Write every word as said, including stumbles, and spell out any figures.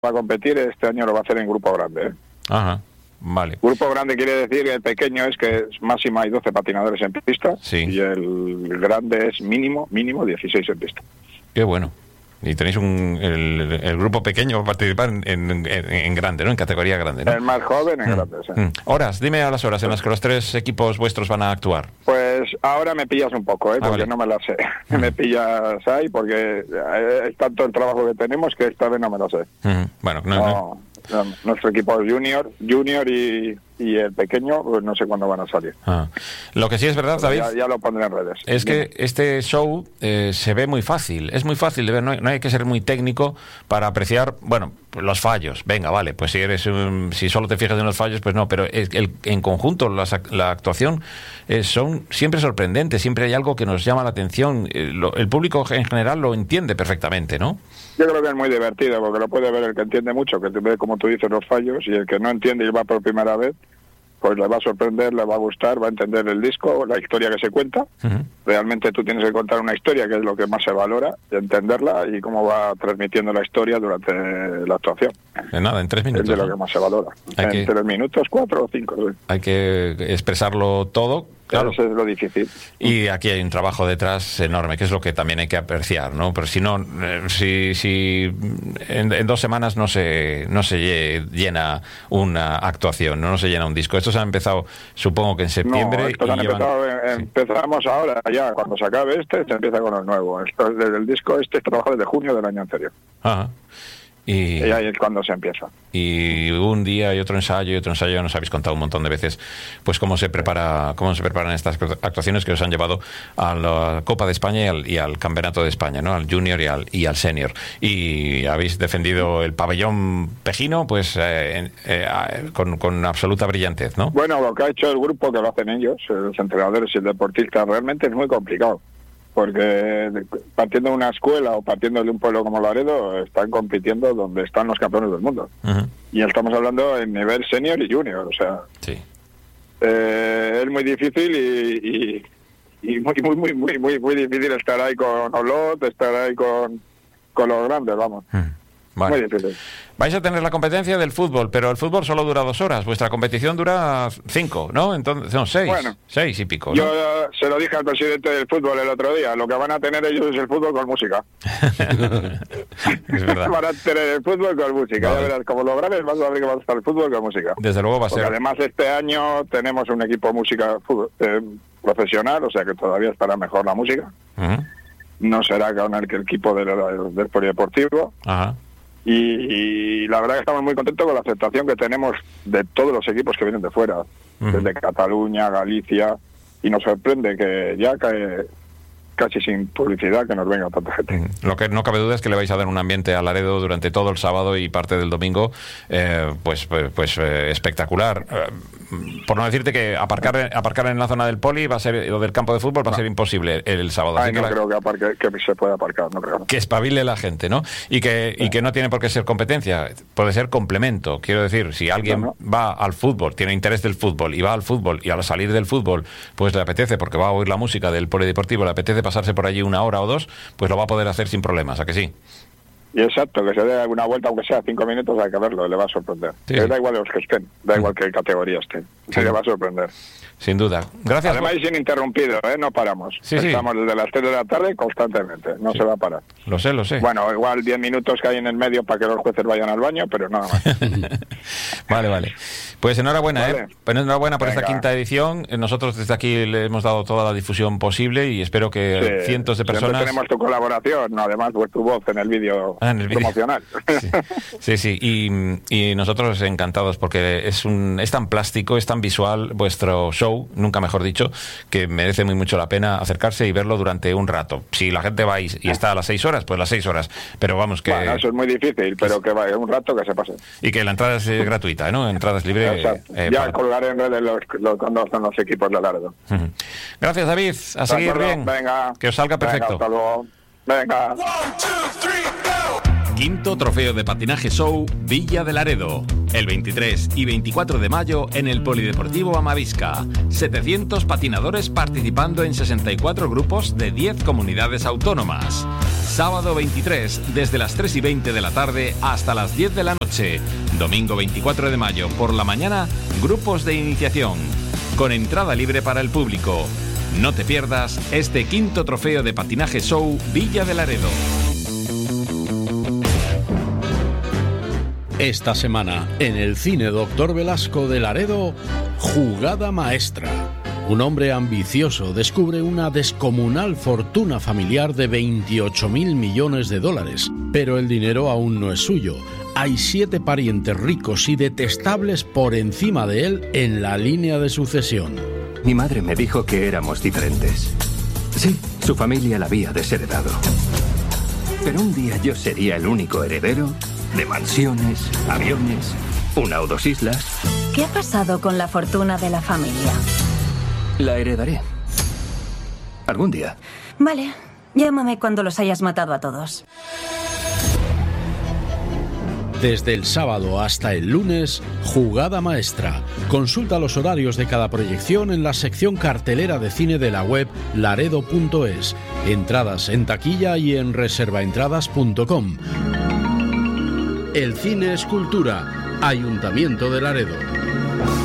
va a competir, este año lo va a hacer en grupo grande, ¿eh? Ajá, vale. Grupo grande quiere decir que el pequeño es que máximo hay doce patinadores en pista, sí. Y el grande es mínimo, mínimo dieciséis en pista. Qué bueno. Y tenéis un el, el grupo pequeño va a participar en, en, en grande, ¿no? En categoría grande, ¿no? El más joven en mm. grande, sí. Mm. Horas, dime a las horas en las que los tres equipos vuestros van a actuar. Pues ahora me pillas un poco, ¿eh? Ah, Porque vale. no me la sé. Mm. Me pillas ahí porque es tanto el trabajo que tenemos que esta vez no me la sé. Mm. Bueno, no, no, no. no, nuestro equipo es junior, junior y, y el pequeño, pues no sé cuándo van a salir. Ah. Lo que sí es verdad, David, ya, ya lo pondré en redes. es que este show eh, se ve muy fácil, es muy fácil de ver, no hay, no hay que ser muy técnico para apreciar, bueno, los fallos. Venga, vale, pues si eres um, si solo te fijas en los fallos, pues no, pero es, el, en conjunto las, la actuación eh, son siempre sorprendentes, siempre hay algo que nos llama la atención, eh, lo, el público en general lo entiende perfectamente, ¿no? Yo creo que es muy divertido, porque lo puede ver el que entiende mucho, que ve, como tú dices, los fallos, y el que no entiende y va por primera vez, pues le va a sorprender, le va a gustar, va a entender el disco, la historia que se cuenta. Uh-huh. Realmente tú tienes que contar una historia, que es lo que más se valora, y entenderla, y cómo va transmitiendo la historia durante la actuación. En nada, en tres minutos. Es de lo ¿no? que más se valora. Hay en que... tres minutos, cuatro o cinco. Sí. Hay que expresarlo todo. Claro. Eso es lo difícil. Y aquí hay un trabajo detrás enorme, que es lo que también hay que apreciar, ¿no? Pero si no, eh, si, si en, en dos semanas no se no se llena una actuación, no, no se llena un disco. Esto se ha empezado, supongo que en septiembre. No, estos y han llevan... empezado, sí. Empezamos ahora, ya, cuando se acabe este, se empieza con el nuevo. Esto, desde el disco este trabaja desde junio del año anterior. Ajá. Y, y ahí es cuando se empieza. Y un día y otro ensayo y otro ensayo, nos habéis contado un montón de veces pues cómo se prepara cómo se preparan estas actuaciones que os han llevado a la Copa de España y al, y al Campeonato de España, ¿no? Al Junior y al, y al Senior. Y habéis defendido el pabellón pejino pues eh, eh, con, con absoluta brillantez, ¿no? Bueno, lo que ha hecho el grupo, que lo hacen ellos, los entrenadores y el deportista, realmente es muy complicado. Porque partiendo de una escuela o partiendo de un pueblo como Laredo, están compitiendo donde están los campeones del mundo. Uh-huh. Y estamos hablando en nivel senior y junior, o sea, sí. eh, es muy difícil y, y, y muy, muy, muy, muy, muy, muy difícil estar ahí con Olot, estar ahí con, con los grandes, vamos. Uh-huh. Vale. Muy difícil. Vais a tener la competencia del fútbol, pero el fútbol solo dura dos horas. Vuestra competición dura cinco, ¿no? Entonces, son seis. Bueno, seis y pico, ¿no? Yo uh, se lo dije al presidente del fútbol el otro día. Lo que van a tener ellos es el fútbol con música. Es verdad. Van a tener el fútbol con música. Vale. Ya verás, como lo grabes, vas a ver que va a estar el fútbol con música. Desde luego va a Porque ser. Además, este año tenemos un equipo de música fútbol, eh, profesional, o sea que todavía estará mejor la música. Uh-huh. No será con el, el equipo del, del polideportivo. Ajá. Y, y la verdad que estamos muy contentos con la aceptación que tenemos de todos los equipos que vienen de fuera, uh-huh. desde Cataluña, Galicia, y nos sorprende que ya cae casi sin publicidad que nos venga tanta gente. Uh-huh. Lo que no cabe duda es que le vais a dar un ambiente a Laredo durante todo el sábado y parte del domingo, eh, pues pues, pues eh, espectacular. Eh, por no decirte que aparcar aparcar en la zona del poli va a ser, o del campo de fútbol va a no. ser imposible el, el sábado. Ay, Así no que la, creo que, aparque, que se pueda aparcar, no creo. Que espabile la gente, ¿no? Y que, sí. y que no tiene por qué ser competencia, puede ser complemento. Quiero decir, si alguien no, no. va al fútbol, tiene interés del fútbol y va al fútbol y al salir del fútbol, pues le apetece, porque va a oír la música del polideportivo, le apetece pasarse por allí una hora o dos, pues lo va a poder hacer sin problemas, ¿a que sí? Y exacto, que se dé una vuelta, aunque sea cinco minutos, hay que verlo, le va a sorprender. Sí. Da igual los que estén, da igual que categoría estén, sí. le va a sorprender. Sin duda. Gracias. Además, es ininterrumpido, ¿eh? No paramos. Sí, Estamos sí. desde las tres de la tarde constantemente, no sí. se va a parar. Lo sé, lo sé. Bueno, igual diez minutos que hay en el medio para que los jueces vayan al baño, pero nada más. Vale, vale. Pues enhorabuena, vale. ¿eh? Pues enhorabuena por Venga. esta quinta edición. Nosotros desde aquí le hemos dado toda la difusión posible y espero que sí. cientos de personas... Siempre tenemos tu colaboración, ¿no? Además, pues tu voz en el vídeo ah, promocional. Sí, sí, sí. Y, y nosotros encantados porque es, un, es tan plástico, es tan visual vuestro show, nunca mejor dicho, que merece muy mucho la pena acercarse y verlo durante un rato. Si la gente va y, y está a las seis horas, pues las seis horas. Pero vamos que... Bueno, eso es muy difícil, pero que vaya un rato que se pase. Y que la entrada es eh, gratuita, ¿no? Entrada es libre. Eh, ya para... colgaré en redes los, los, cuando son los equipos de Laredo. Uh-huh. Gracias, David. A seguir bien. Venga. Que os salga perfecto. Venga, hasta luego. Venga. Quinto Trofeo de Patinaje Show Villa de Laredo. El veintitrés y veinticuatro de mayo en el Polideportivo Amavisca. setecientos patinadores participando en sesenta y cuatro grupos de diez comunidades autónomas. Sábado veintitrés, desde las tres y veinte de la tarde hasta las diez de la noche. Domingo veinticuatro de mayo, por la mañana, grupos de iniciación. Con entrada libre para el público. No te pierdas este quinto trofeo de patinaje show Villa de Laredo. Esta semana, en el cine Doctor Velasco de Laredo, Jugada Maestra. Un hombre ambicioso descubre una descomunal fortuna familiar de veintiocho mil millones de dólares, pero el dinero aún no es suyo. Hay siete parientes ricos y detestables por encima de él en la línea de sucesión. Mi madre me dijo que éramos diferentes. Sí, su familia la había desheredado. Pero un día yo sería el único heredero de mansiones, aviones, una o dos islas. ¿Qué ha pasado con la fortuna de la familia? La heredaré. Algún día. Vale, llámame cuando los hayas matado a todos. Desde el sábado hasta el lunes, Jugada Maestra. Consulta los horarios de cada proyección en la sección cartelera de cine de la web laredo punto es. Entradas en taquilla y en reservaentradas punto com. El cine es cultura. Ayuntamiento de Laredo.